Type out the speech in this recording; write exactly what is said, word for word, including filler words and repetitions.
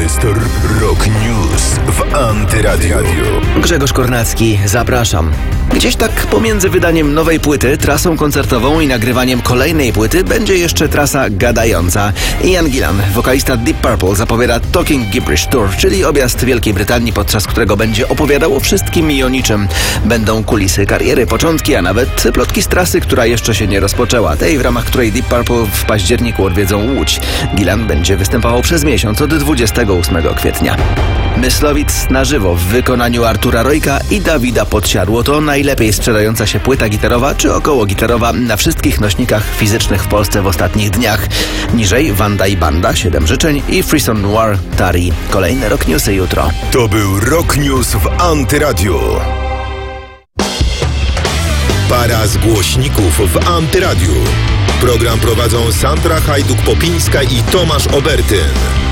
jest Rock News w Antyradiu. Grzegorz Kornacki, zapraszam. Gdzieś tak pomiędzy wydaniem nowej płyty, trasą koncertową i nagrywaniem kolejnej płyty będzie jeszcze trasa gadająca. Ian Gillan, wokalista Deep Purple, zapowiada Talking Gibberish Tour, czyli objazd Wielkiej Brytanii, podczas którego będzie opowiadał o wszystkim i o niczym. Będą kulisy kariery, początki, a nawet plotki z trasy, która jeszcze się nie rozpoczęła, tej w ramach której Deep Purple w październiku odwiedzą Łódź. Gillan będzie występował przez miesiąc od dwudziestego ósmego kwietnia. Myslowic na żywo w wykonaniu Artura Rojka i Dawida Podsiadło to najlepiej sprzedająca się płyta gitarowa czy około gitarowa na wszystkich nośnikach fizycznych w Polsce w ostatnich dniach. Niżej Wanda i Banda, siedem życzeń i Frisson Noir, Tari. Kolejne Rock Newsy jutro. To był Rock News w Antyradiu. Para z głośników w Antyradiu. Program prowadzą Sandra Hajduk-Popińska i Tomasz Obertyn.